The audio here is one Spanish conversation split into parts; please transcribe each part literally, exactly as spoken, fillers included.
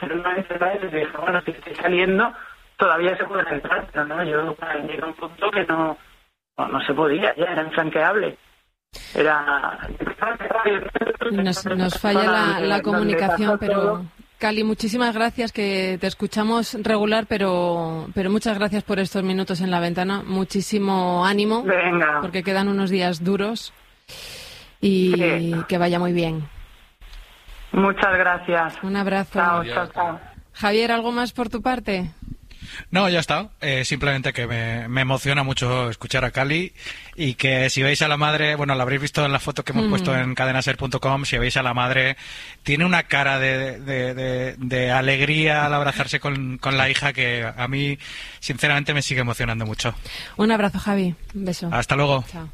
dijeron una vez, y dije, bueno, si estoy saliendo, todavía se puede entrar, pero no, yo llegué a un punto que no, no, no se podía, ya era infranqueable. Era... Nos, nos falla la, la comunicación, pero... Cali, muchísimas gracias, que te escuchamos regular, pero pero muchas gracias por estos minutos en La Ventana. Muchísimo ánimo, Venga. Porque quedan unos días duros y sí. Que vaya muy bien. Muchas gracias. Un abrazo. Chao, chao, chao. Javier, ¿algo más por tu parte? No, ya está. Eh, simplemente que me, me emociona mucho escuchar a Cali y que si veis a la madre, bueno, la habréis visto en la foto que hemos mm. puesto en cadenaser punto com, si veis a la madre, tiene una cara de, de, de, de alegría al abrazarse con, con la hija que a mí, sinceramente, me sigue emocionando mucho. Un abrazo, Javi. Un beso. Hasta luego. Chao.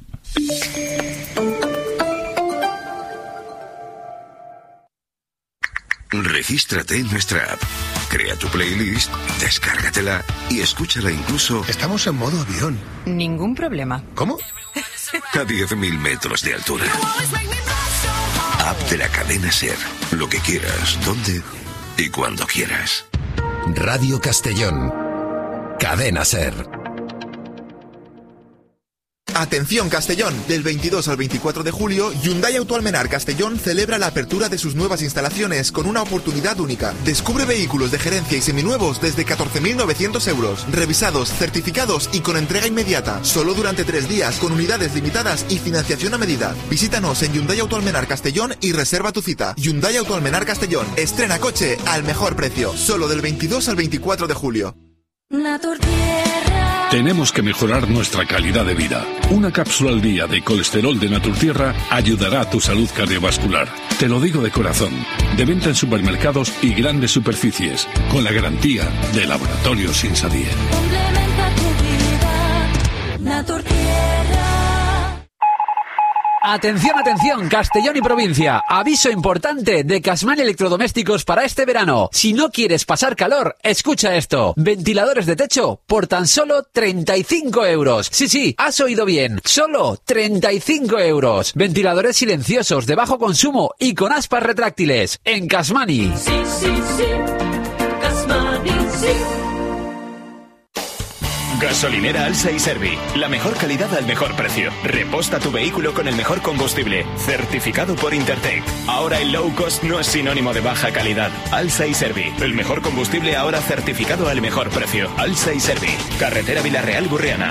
Regístrate en nuestra app. Crea tu playlist, descárgatela y escúchala incluso... Estamos en modo avión. Ningún problema. ¿Cómo? A diez mil metros de altura. App de la cadena SER. Lo que quieras, donde y cuando quieras. Radio Castellón. Cadena SER. Atención Castellón, del veintidós al veinticuatro de julio, Hyundai Auto Almenar Castellón celebra la apertura de sus nuevas instalaciones con una oportunidad única. Descubre vehículos de gerencia y seminuevos desde catorce mil novecientos euros, revisados, certificados y con entrega inmediata, solo durante tres días, con unidades limitadas y financiación a medida. Visítanos en Hyundai Auto Almenar Castellón y reserva tu cita. Hyundai Auto Almenar Castellón, estrena coche al mejor precio, solo del veintidós al veinticuatro de julio. Tenemos que mejorar nuestra calidad de vida. Una cápsula al día de colesterol de Naturtierra ayudará a tu salud cardiovascular. Te lo digo de corazón. De venta en supermercados y grandes superficies, con la garantía de Laboratorios Insadier. Complementa tu vida, Naturtierra. Atención, atención, Castellón y provincia. Aviso importante de Casman Electrodomésticos para este verano. Si no quieres pasar calor, escucha esto. Ventiladores de techo por tan solo treinta y cinco euros. Sí, sí, has oído bien. Solo treinta y cinco euros. Ventiladores silenciosos de bajo consumo y con aspas retráctiles. En Casmani. Sí, sí, sí. Casmani, sí. Gasolinera Alsa y Servi. La mejor calidad al mejor precio. Reposta tu vehículo con el mejor combustible. Certificado por Intertech. Ahora el low cost no es sinónimo de baja calidad. Alsa y Servi. El mejor combustible ahora certificado al mejor precio. Alsa y Servi. Carretera Villarreal-Burriana.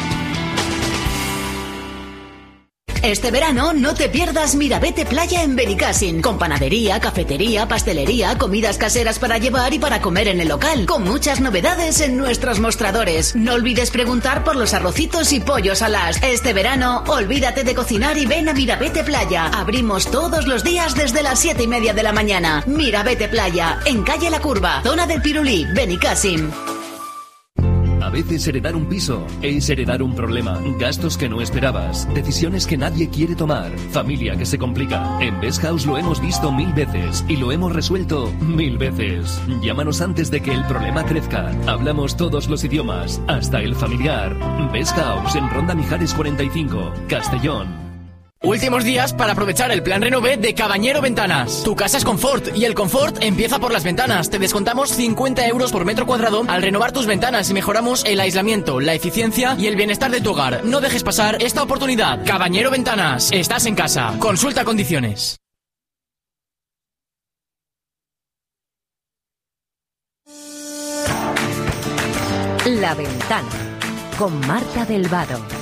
Este verano no te pierdas Mirabete Playa en Benicàssim, con panadería, cafetería, pastelería, comidas caseras para llevar y para comer en el local, con muchas novedades en nuestros mostradores. No olvides preguntar por los arrocitos y pollos alas. Este verano, olvídate de cocinar y ven a Mirabete Playa. Abrimos todos los días desde las siete y media de la mañana. Mirabete Playa, en calle La Curva, zona del Pirulí, Benicàssim. A veces heredar un piso es heredar un problema, gastos que no esperabas, decisiones que nadie quiere tomar, familia que se complica. En Best House lo hemos visto mil veces y lo hemos resuelto mil veces. Llámanos antes de que el problema crezca. Hablamos todos los idiomas, hasta el familiar. Best House en Ronda Mijares cuarenta y cinco, Castellón. Últimos días para aprovechar el plan Renové de Cabañero Ventanas. Tu casa es confort y el confort empieza por las ventanas. Te descontamos cincuenta euros por metro cuadrado al renovar tus ventanas y mejoramos el aislamiento, la eficiencia y el bienestar de tu hogar. No dejes pasar esta oportunidad. Cabañero Ventanas. Estás en casa. Consulta condiciones. La Ventana con Marta del Vado.